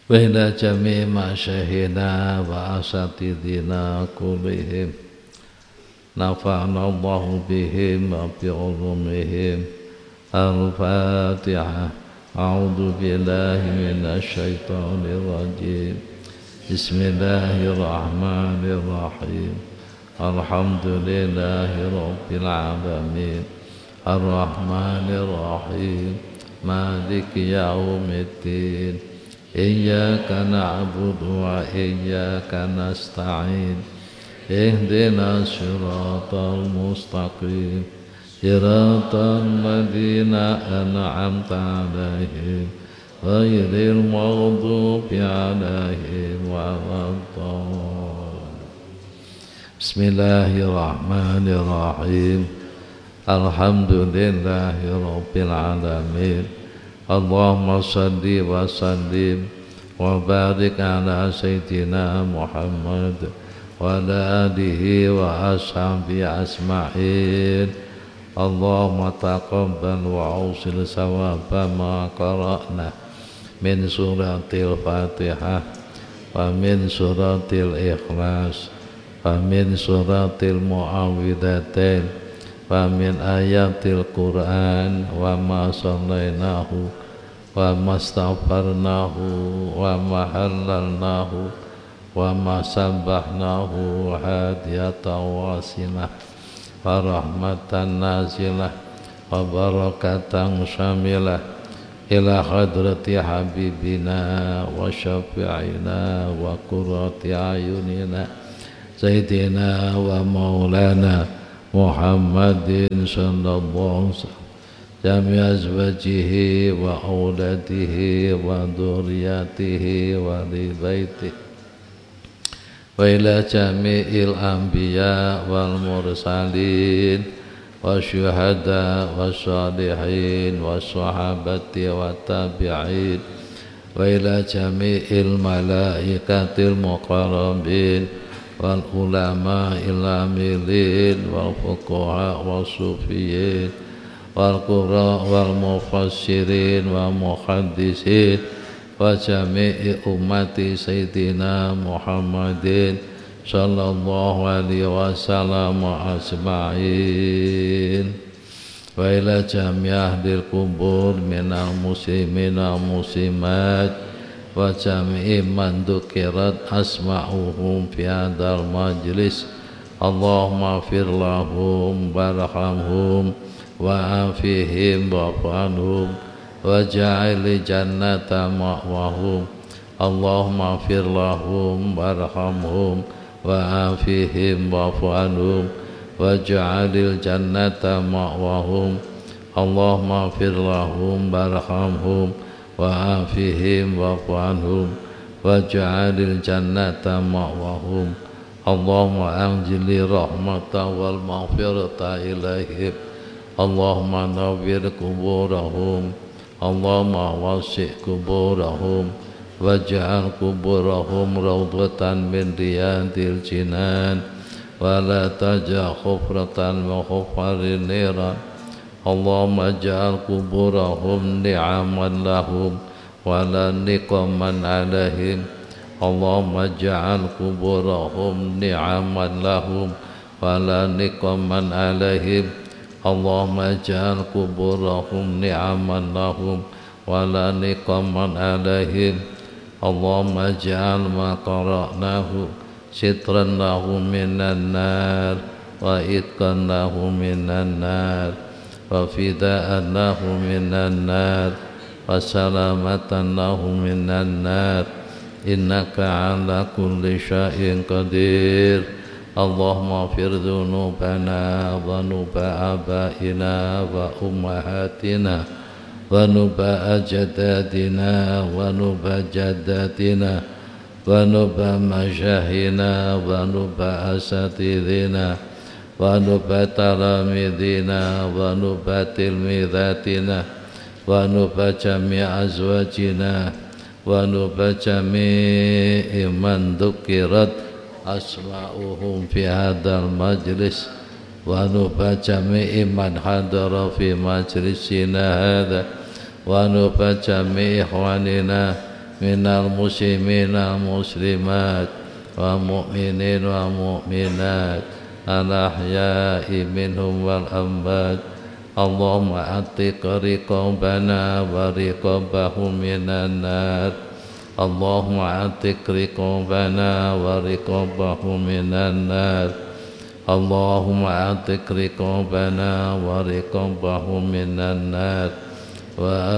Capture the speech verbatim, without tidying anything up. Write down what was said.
وإلى جميع مشايخنا وأساتذتنا كلهم نفعنا الله بهم وبعلومهم. الفاتحة. أعوذ بالله من الشيطان الرجيم. بسم الله الرحمن الرحيم. الحمد لله رب العالمين الرحمن الرحيم مالك يوم الدين إياك نعبد وإياك نستعين اهدنا الصراط المستقيم صراط الذين أنعمت عليهم غير المغضوب عليهم ولا الضالين. بسم الله الرحمن الرحيم. الحمد لله رب العالمين. اللهم صل وسلم وبارك على سيدنا محمد وعلى آله وأصحابه أجمعين. اللهم تقبل وأوصل ثواب ما قرأنا من سورة الفاتحة ومن سورة الإخلاص ومن سورة المعوذتين ومن آيات القرآن وما صليناه وما استغفرناه وما حللناه وما سبحناه هادية واصلة ورحمة نازلة وبركة شاملة إلى حضرة حبيبنا وشفيعنا وقرة أعيننا سيدنا ومولانا محمد صلى الله عليه وسلم جميع أزواجه وأولاده وذرياته ولبيته وإلى جميع الأنبياء والمرسلين والشهداء والصالحين والصحابة والتابعين وإلى جميع الملائكة المقربين والعلماء العاملين والفقهاء والصوفيين والقراء والمفسرين والمحدثين وجميع أمة سيدنا محمد صلى الله عليه وسلم أجمعين وإلى جميع أهل القبور من المسلمين والمسلمات وجميع من ذكرت أسماؤهم في هذا المجلس. اللهم اغفر لهم وارحمهم وعافهم واعف عنهم واجعل الجنة مأواهم. اللهم اغفر لهم وارحمهم وعافهم واعف عنهم واجعل الجنة مأواهم. اللهم اغفر لهم وارحمهم وعافهم واعف عنهم واجعل الجنة مأواهم. اللهم أنزل الرحمة والمغفرة إليهم. اللهم نور قبورهم. اللهم وسع قبورهم واجعل قبورهم روضة من رياض الجنان ولا تجعل حفرة من حفر النيران. اللهم اجعل قبورهم نعما لهم ولا نقما عليهم. اللهم اجعل قبورهم نعما لهم ولا نقما عليهم. اللهم اجعل قبورهم نعما لهم ولا نقما عليهم. اللهم اجعل ما قرأناه سترا لهم من النار وإتقا لهم من النار وفداء لهم من النار وسلامة لهم من النار إنك على كل شيء قدير. اللهم اغفر ذنوبنا وذنوب آبائنا وأمهاتنا وذنوب أجدادنا وذنوب جداتنا وذنوب مشايخنا وذنوب أساتذتنا وذنوب تلاميذنا وذنوب تلميذاتنا وذنوب جميع أزواجنا وذنوب جميع من ذكرت أسماؤهم في هذا المجلس وذنوب جميع من حضر في مجلسنا هذا وذنوب جميع إخواننا من المسلمين والمسلمات والمؤمنين والمؤمنات الأحياء منهم والأموات اللهم أعتق رقابنا ورقابهم من النار اللهم أعتق رقابنا ورقابهم من النار اللهم أعتق رقابنا ورقابهم من النار